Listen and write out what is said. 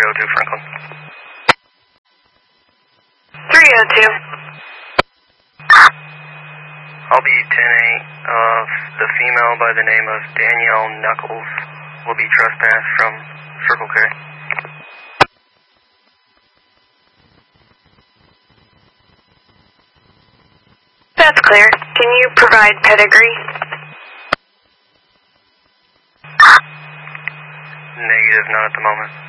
302 Franklin. 302. I'll be 10-8. The female by the name of Danielle Knuckles will be trespassed from Circle K. That's clear. Can you provide pedigree? Negative, not at the moment.